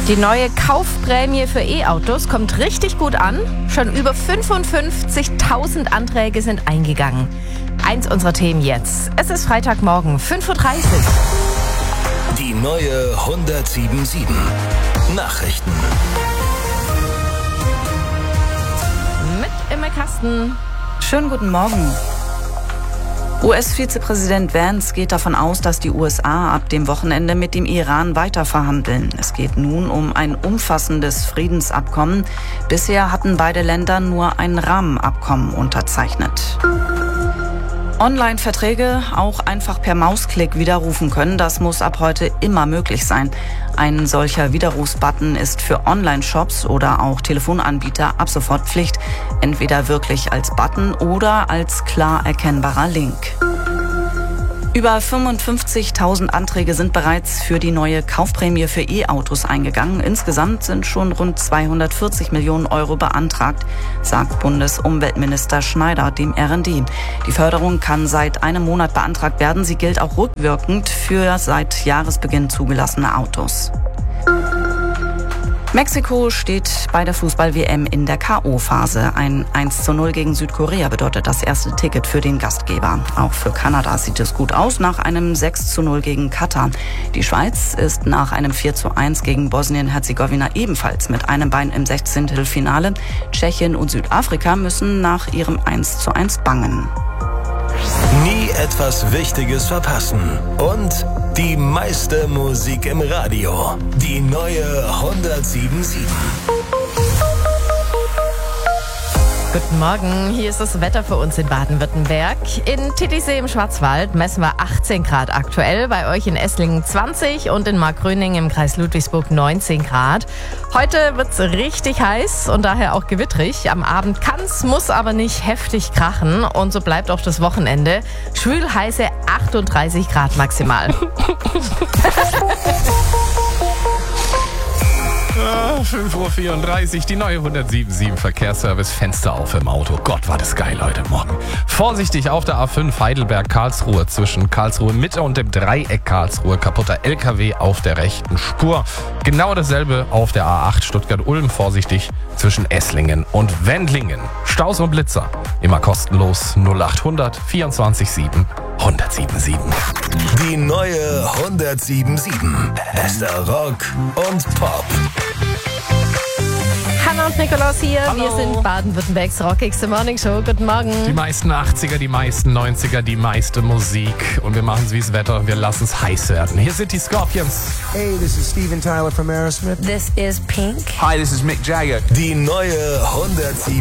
Die neue Kaufprämie für E-Autos kommt richtig gut an. Schon über 55.000 Anträge sind eingegangen. Eins unserer Themen jetzt. Es ist Freitagmorgen, 5:30 Uhr. Die neue 107.7 Nachrichten. Mit Imme Kasten. Schönen guten Morgen. US-Vizepräsident Vance geht davon aus, dass die USA ab dem Wochenende mit dem Iran weiter verhandeln. Es geht nun um ein umfassendes Friedensabkommen. Bisher hatten beide Länder nur ein Rahmenabkommen unterzeichnet. Online-Verträge auch einfach per Mausklick widerrufen können, das muss ab heute immer möglich sein. Ein solcher Widerrufsbutton ist für Online-Shops oder auch Telefonanbieter ab sofort Pflicht. Entweder wirklich als Button oder als klar erkennbarer Link. Über 55.000 Anträge sind bereits für die neue Kaufprämie für E-Autos eingegangen. Insgesamt sind schon rund 240 Millionen Euro beantragt, sagt Bundesumweltminister Schneider dem RND. Die Förderung kann seit einem Monat beantragt werden. Sie gilt auch rückwirkend für seit Jahresbeginn zugelassene Autos. Mexiko steht bei der Fußball-WM in der K.O.-Phase. Ein 1:0 gegen Südkorea bedeutet das erste Ticket für den Gastgeber. Auch für Kanada sieht es gut aus nach einem 6:0 gegen Katar. Die Schweiz ist nach einem 4:1 gegen Bosnien-Herzegowina ebenfalls mit einem Bein im 16. Finale. Tschechien und Südafrika müssen nach ihrem 1:1 bangen. Nie etwas Wichtiges verpassen. Und die meiste Musik im Radio. Die neue 107.7. Guten Morgen, hier ist das Wetter für uns in Baden-Württemberg. In Titisee im Schwarzwald messen wir 18 Grad aktuell, bei euch in Esslingen 20 und in Markgröning im Kreis Ludwigsburg 19 Grad. Heute wird's richtig heiß und daher auch gewittrig. Am Abend muss aber nicht heftig krachen und so bleibt auch das Wochenende. Schwül heiße 38 Grad maximal. 5:34 Uhr, die neue 107.7 Verkehrsservice, Fenster auf im Auto. Gott, war das geil heute Morgen. Vorsichtig auf der A5 Heidelberg-Karlsruhe zwischen Karlsruhe Mitte und dem Dreieck Karlsruhe. Kaputter LKW auf der rechten Spur. Genau dasselbe auf der A8 Stuttgart-Ulm. Vorsichtig zwischen Esslingen und Wendlingen. Staus und Blitzer. Immer kostenlos 0800 24 7 107.7. Die neue 107.7. Bester Rock und Pop. Hanna und Nikolaus hier. Hallo. Wir sind Baden-Württembergs rockigste Morningshow. Guten Morgen. Die meisten 80er, die meisten 90er, die meiste Musik. Und wir machen es wie das Wetter. Wir lassen es heiß werden. Hier sind die Scorpions. Hey, this is Steven Tyler from Aerosmith. This is Pink. Hi, this is Mick Jagger. Die neue 107.